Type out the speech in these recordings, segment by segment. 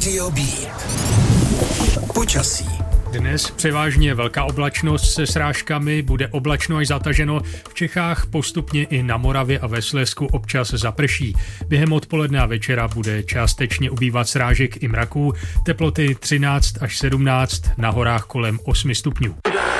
Radio Beat. Počasí. Dnes převážně velká oblačnost se srážkami, bude oblačno až zataženo. V Čechách postupně i na Moravě a ve Slezsku občas zaprší. Během odpoledne a večera bude částečně ubývat srážek i mraků. Teploty 13 až 17, na horách kolem 8 stupňů.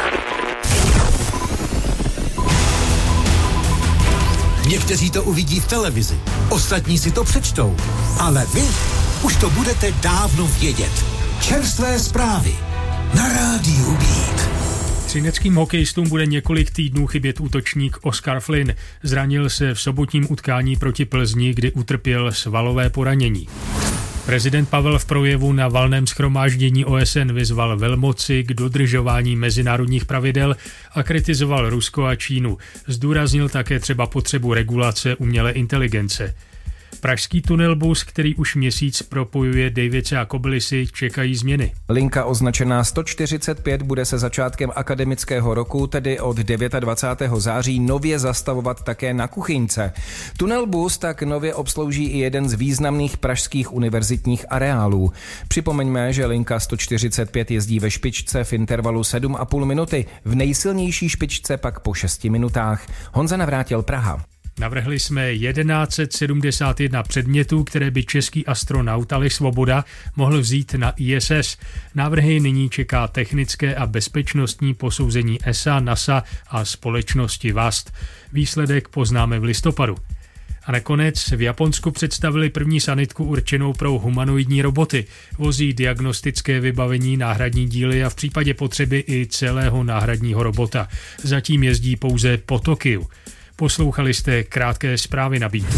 Někteří to uvidí v televizi, ostatní si to přečtou, ale vy už to budete dávno vědět. Čerstvé zprávy na Rádiu Beat. Třineckým hokejistům bude několik týdnů chybět útočník Oskar Flynn. Zranil se v sobotním utkání proti Plzni, kdy utrpěl svalové poranění. Prezident Pavel v projevu na valném shromáždění OSN vyzval velmoci k dodržování mezinárodních pravidel a kritizoval Rusko a Čínu. Zdůraznil také třeba potřebu regulace umělé inteligence. Pražský tunelbus, který už měsíc propojuje Dejvice a Kobylisy, čekají změny. Linka označená 145 bude se začátkem akademického roku, tedy od 29. září, nově zastavovat také na Kuchyňce. Tunelbus tak nově obslouží i jeden z významných pražských univerzitních areálů. Připomeňme, že linka 145 jezdí ve špičce v intervalu 7,5 minuty, v nejsilnější špičce pak po 6 minutách. Honza Navrátil, Praha. Navrhli jsme 1171 předmětů, které by český astronaut Aleš Svoboda mohl vzít na ISS. Návrhy nyní čeká technické a bezpečnostní posouzení ESA, NASA a společnosti VAST. Výsledek poznáme v listopadu. A nakonec v Japonsku představili první sanitku určenou pro humanoidní roboty. Vozí diagnostické vybavení, náhradní díly a v případě potřeby i celého náhradního robota. Zatím jezdí pouze po Tokiu. Poslouchali jste krátké zprávy na Beatu.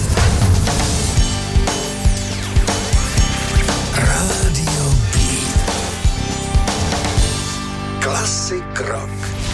Radio Beat. Classic rock.